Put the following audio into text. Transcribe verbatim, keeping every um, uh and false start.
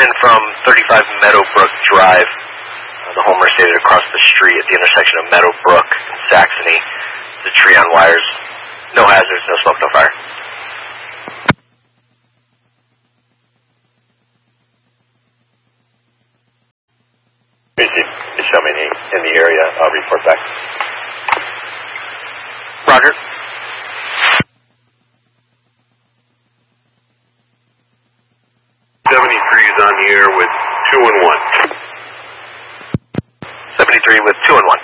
in from thirty-five Meadowbrook Drive. Uh, the home is stated across the street at the intersection of Meadowbrook and Saxony. The tree on wires. No hazards, no smoke, no fire. If you show me in the, in the area, I'll report back. Roger. seventy-three is on the air with two and one. seventy-three with two and one.